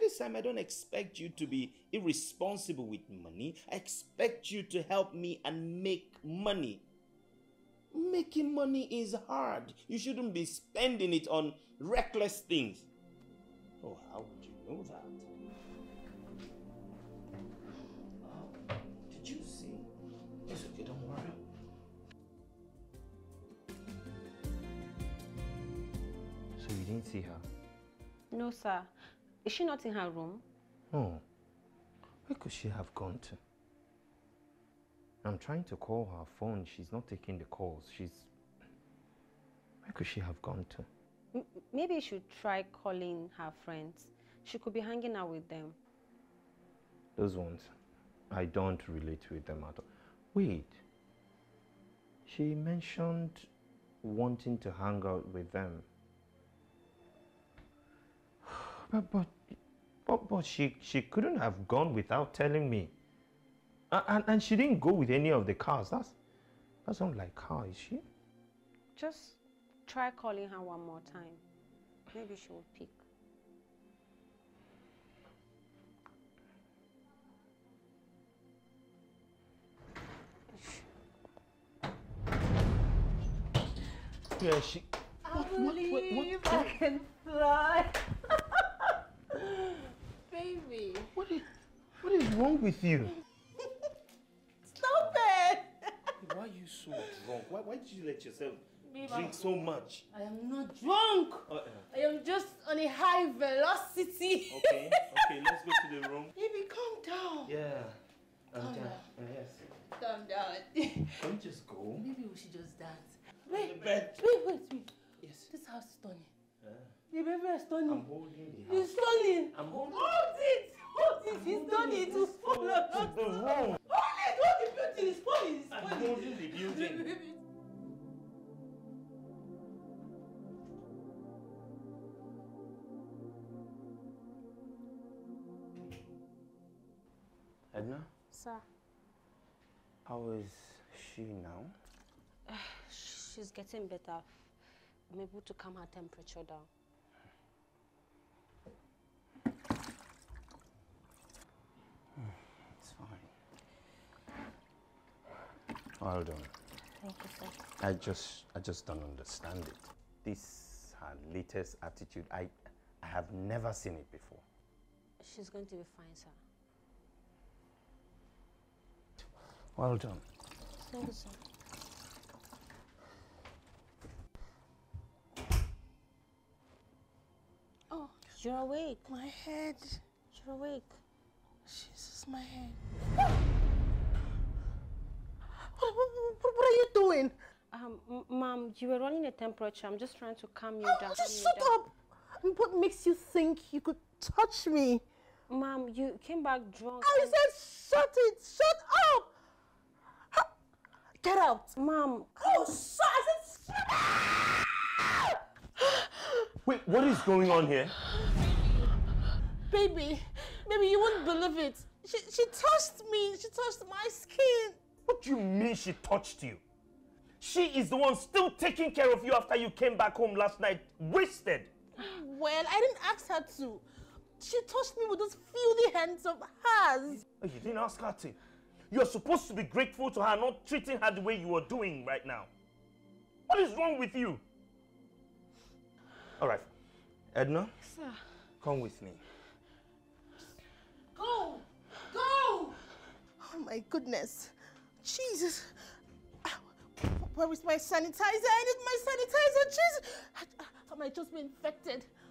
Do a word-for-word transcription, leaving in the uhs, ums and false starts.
this time, I don't expect you to be irresponsible with money. I expect you to help me and make money. Making money is hard. You shouldn't be spending it on reckless things. Oh, how would you know that? Oh, did you see? It's okay, don't worry. So you didn't see her? No, sir. Is she not in her room? No. Where could she have gone to? I'm trying to call her phone. She's not taking the calls. She's... Where could she have gone to? M maybe you should try calling her friends. She could be hanging out with them. Those ones, I don't relate with them at all. Wait. She mentioned wanting to hang out with them. But, but, but, but she, she couldn't have gone without telling me. And, and she didn't go with any of the cars. That's, that's not like her, is she? Just try calling her one more time. Maybe she will pick. Yeah, she... I what, believe what, what, what, I can fly. Baby. What is, what is wrong with you? Stop it! Why are you so drunk? Why, why did you let yourself Babe, drink I'm, so much? I am not drunk. Uh-uh. I am just on a high velocity. Okay, okay, let's go to the room. Baby, calm down. Yeah. Calm Um, down. uh, yes. Calm down. Don't just go. Maybe we should just dance. On Wait, the bed. wait, wait, wait. Yes. This house is stunning. Uh, The baby is stunning. I'm holding the It's house. stunning. I'm holding Hold it! Hold it! He's done it! It's full of to the room. Hold it! Hold the building! It's falling! It's I'm falling! holding the building. Edna? Sir. How is she now? Uh, she's getting better. I'm able to calm her temperature down. It's fine. Well done. Thank you, sir. I just, I just don't understand it. This her latest attitude, I, I have never seen it before. She's going to be fine, sir. Well done. Thank you, sir. Oh, you're awake. My head. You're awake. Jesus, my head. What, what, what are you doing? Um, Mom, you were running a temperature. I'm just trying to calm you Oh, down. just calm shut you down. up. What makes you think you could touch me? Mom, you came back drunk. I said shut it. Shut up. Get out. Mom. Oh, shut. I said shut up. Wait, what is going on here? Baby, baby, you won't believe it. She, she touched me. She touched my skin. What do you mean she touched you? She is the one still taking care of you after you came back home last night, wasted. Well, I didn't ask her to. She touched me with those filthy hands of hers. Oh, you didn't ask her to. You're supposed to be grateful to her, not treating her the way you are doing right now. What is wrong with you? All right, Edna, Sir. come with me. Go! Go! Oh my goodness. Jesus. Where is my sanitizer? I need my sanitizer. Jesus. I, I might just be infected.